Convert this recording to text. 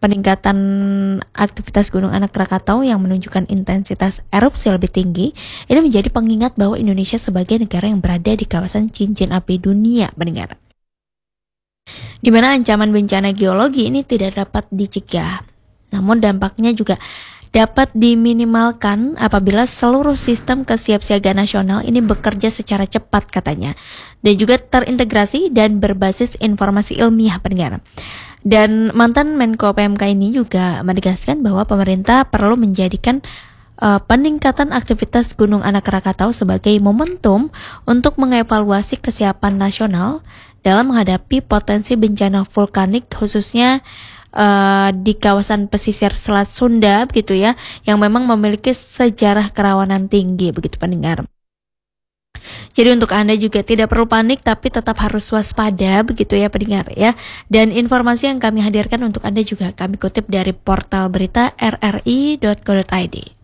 peningkatan aktivitas Gunung Anak Krakatau yang menunjukkan intensitas erupsi lebih tinggi, ini menjadi pengingat bahwa Indonesia sebagai negara yang berada di kawasan cincin api dunia, pendengar. Di mana ancaman bencana geologi ini tidak dapat dicegah. Namun dampaknya juga dapat diminimalkan apabila seluruh sistem kesiapsiagaan nasional ini bekerja secara cepat katanya, dan juga terintegrasi dan berbasis informasi ilmiah, pendengar. Dan mantan Menko PMK ini juga menegaskan bahwa pemerintah perlu menjadikan peningkatan aktivitas Gunung Anak Krakatau sebagai momentum untuk mengevaluasi kesiapan nasional dalam menghadapi potensi bencana vulkanik, khususnya di kawasan pesisir Selat Sunda begitu ya, yang memang memiliki sejarah kerawanan tinggi begitu, pendengar. Jadi untuk Anda juga tidak perlu panik, tapi tetap harus waspada begitu ya, pendengar ya. Dan informasi yang kami hadirkan untuk Anda juga kami kutip dari portal berita rri.co.id.